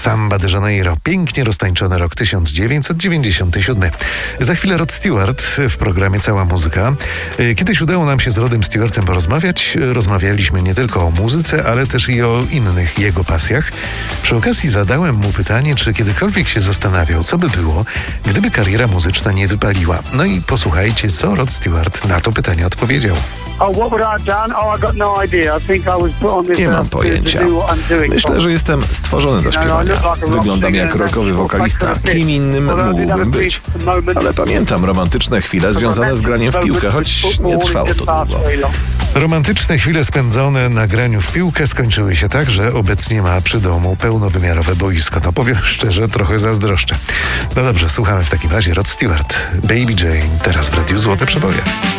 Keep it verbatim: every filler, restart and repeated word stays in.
Samba de Janeiro, pięknie roztańczony rok tysiąc dziewięćset dziewięćdziesiąty siódmy. Za chwilę Rod Stewart w programie Cała Muzyka. Kiedyś udało nam się z Rodem Stewartem porozmawiać. Rozmawialiśmy nie tylko o muzyce, ale też i o innych jego pasjach. Przy okazji zadałem mu pytanie, czy kiedykolwiek się zastanawiał, co by było, gdyby kariera muzyczna nie wypaliła. No i posłuchajcie, co Rod Stewart na to pytanie odpowiedział. Nie mam pojęcia. Myślę, że jestem stworzony do śpiewania. Wyglądam jak rockowy wokalista. Kim innym mógłbym być? Ale pamiętam romantyczne chwile związane z graniem w piłkę, choć nie trwało to długo. Romantyczne chwile spędzone na graniu w piłkę skończyły się tak, że obecnie ma przy domu pełnowymiarowe boisko. No powiem szczerze, trochę zazdroszczę. No dobrze, słuchamy w takim razie Rod Stewart, Baby Jane, teraz w Radiu Złote Przeboje.